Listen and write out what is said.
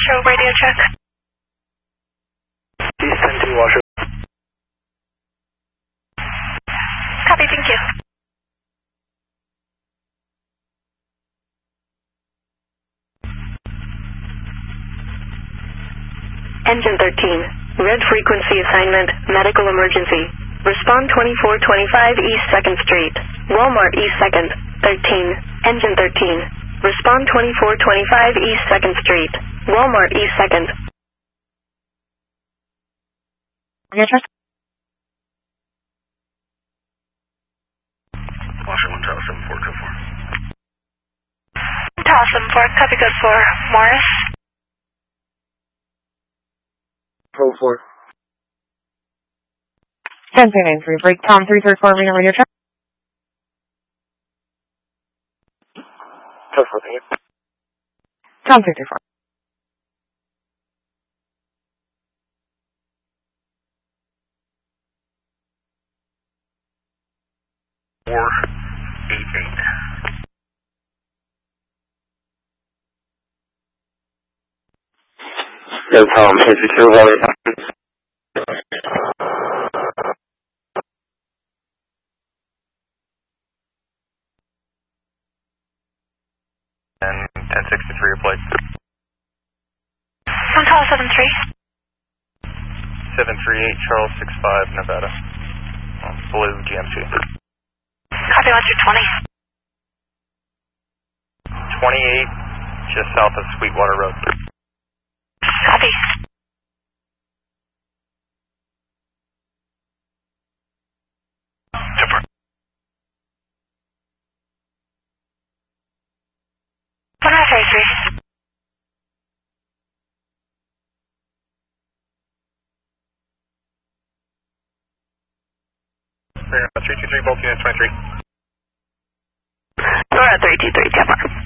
Washoe, radio check. Houston 2 Washoe. Copy, thank you. Engine 13, red frequency assignment, medical emergency. Respond 2425 East 2nd Street, Walmart East 2nd, 13, Engine 13. Respond 2425 East 2nd Street, Walmart East 2nd. Washington Tower 7424. Tower 74, copy good for Morris. Code 4. 10-393, break Tom 334, ring radio check. Code 4, thank you. Tom 334. No Tom, please secure Wally. And 1063 your plate. On call 73. 738 Charles 65 Nevada. Blue GMC. Copy, what's your 20? 28 just south of Sweetwater Road. Copy. Super. 1033. We're 323, both units 23. We're at 323, Tamar.